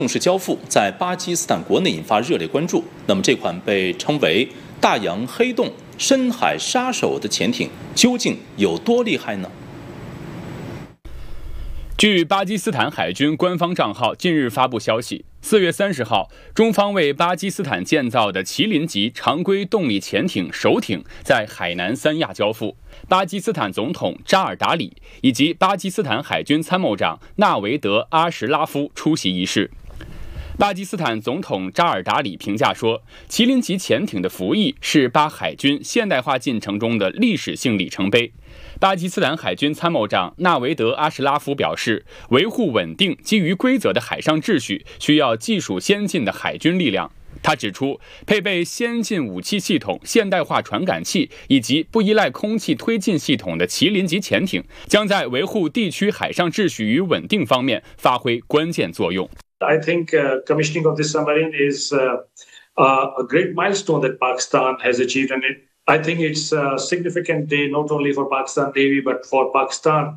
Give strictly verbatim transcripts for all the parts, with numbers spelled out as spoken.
正式交付，在巴基斯坦国内引发热烈关注。那么，这款被称为“大洋黑洞”深海杀手的潜艇究竟有多厉害呢？ 据巴基斯坦海军官方账号近日发布消息，四月三十号，中方为巴基斯坦建造的麒麟级常规动力潜艇首艇在海南三亚交付。巴基斯坦总统扎尔达里以及巴基斯坦海军参谋长纳维德阿什拉夫出席仪式。巴基斯坦总统扎尔达里评价说，麒麟级潜艇的服役是巴海军现代化进程中的历史性里程碑。巴基斯坦海军参谋长纳维德阿什拉夫表示，维护稳定、基于规则的海上秩序需要技术先进的海军力量。他指出，配备先进武器系统、现代化传感器以及不依赖空气推进系统的麒麟级潜艇，将在维护地区海上秩序与稳定方面发挥关键作用。 I think uh, commissioning of this submarine is uh, uh, a great milestone that Pakistan has achieved, and it, I think it's a significant day not only for Pakistan Navy but for Pakistan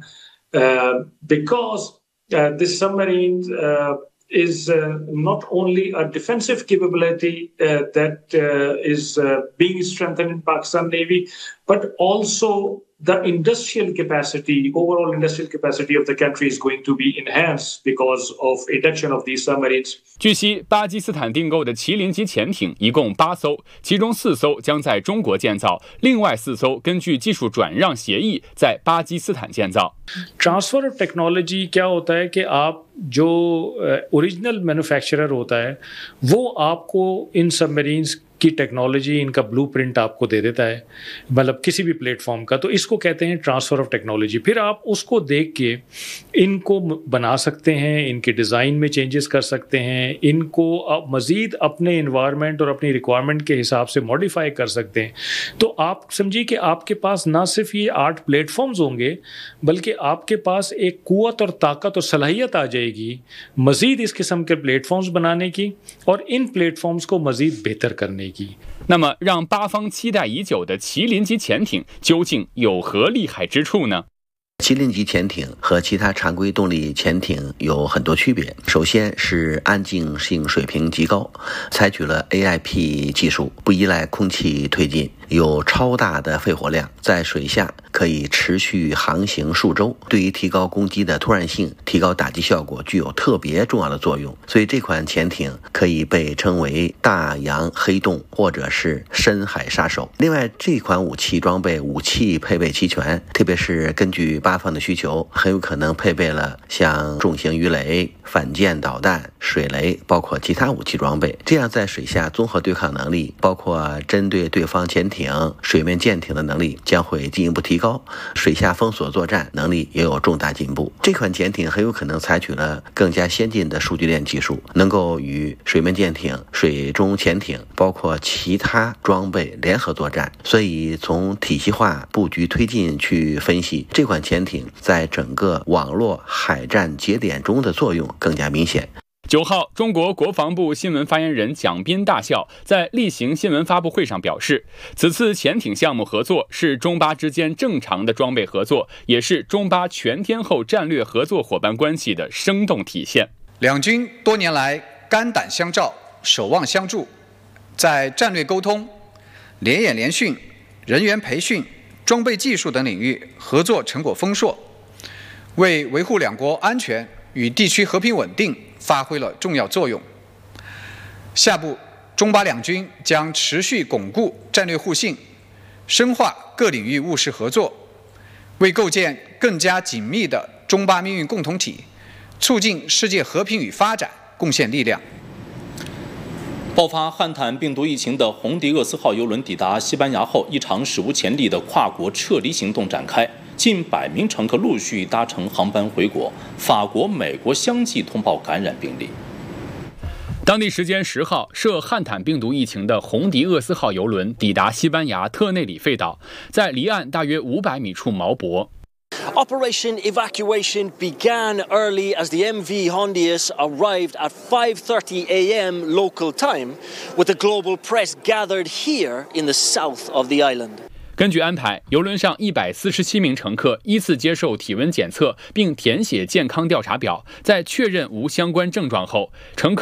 uh, because uh, this submarine uh, is uh, not only a defensive capability uh, that uh, is uh, being strengthened in Pakistan Navy, but also the industrial capacity, overall industrial capacity of the country is going to be enhanced because of induction of these submarines. 据悉，巴基斯坦订购的麒麟级潜艇一共八艘，其中四艘将在中国建造，另外四艘根据技术转让协议在巴基斯坦建造。 transfer of technology क्या होता है कि आप जो original manufacturer होता है वो आपको इन सबमरीन्स की टेक्नोलॉजी, इनका ब्लूप्रिंट आपको दे देता है, मतलब किसी भी प्लेटफॉर्म का, तो इसको कहते हैं ट्रांसफ़र ऑफ टेक्नोलॉजी। फिर आप उसको देख के इनको बना सकते हैं, इनके डिज़ाइन में चेंजेस कर सकते हैं, इनको आप मज़ीद अपने इन्वायरमेंट और अपनी रिक्वायरमेंट के हिसाब से मॉडिफाई कर सकते हैं। तो आप समझिए कि आपके पास ना सिर्फ ये आठ प्लेटफॉर्म्स होंगे बल्कि आपके पास एक कुव्वत और ताकत और सलाहियत आ जाएगी मज़ीद इस किस्म के प्लेटफॉर्म्स बनाने की और इन प्लेटफॉर्म्स को मज़ीद बेहतर करने की。 那么，让巴方期待已久的麒麟级潜艇究竟有何厉害之处呢？ 麒麟级潜艇和其他常规动力潜艇有很多区别。首先是安静性水平极高，采取了 A I P 技术，不依赖空气推进，有超大的肺活量，在水下可以持续航行数周，对于提高攻击的突然性、提高打击效果具有特别重要的作用。所以这款潜艇可以被称为大洋黑洞或者是深海杀手。另外，这款武器装备武器配备齐全，特别是根据巴方的需求，很有可能配备了像重型鱼雷、反舰导弹、水雷，包括其他武器装备。这样在水下综合对抗能力，包括针对对方潜艇、水面舰艇的能力将会进一步提高，水下封锁作战能力也有重大进步。这款潜艇很有可能采取了更加先进的数据链技术，能够与水面舰艇、水中潜艇包括其他装备联合作战。所以从体系化布局推进去分析，这款潜艇在整个网络海战节点中的作用更加明显。 九号，中国国防部新闻发言人蒋斌大校在例行新闻发布会上表示，此次潜艇项目合作是中巴之间正常的装备合作，也是中巴全天候战略合作伙伴关系的生动体现。 两军多年来肝胆相照、守望相助，在战略沟通、联演联训、人员培训、装备技术等领域合作成果丰硕，为维护两国安全与地区和平稳定发挥了重要作用。下步，中巴两军将持续巩固战略互信，深化各领域务实合作，为构建更加紧密的中巴命运共同体，促进世界和平与发展贡献力量。 爆发汉坦病毒疫情的红迪厄斯号邮轮抵达西班牙后，一场史无前例的跨国撤离行动展开，近百名乘客陆续搭乘航班回国，法国、美国相继通报感染病例。 当地时间十号，涉汉坦病毒疫情的红迪厄斯号邮轮抵达西班牙特内里费岛，在离岸大约五百米处锚泊。 Operation evacuation began early as the M V Hondius arrived at five thirty a m local time, with the global press gathered here in the south of the island. 根据安排，邮轮上一百四十七名乘客依次接受体温检测，并填写健康调查表。在确认无相关症状后，乘客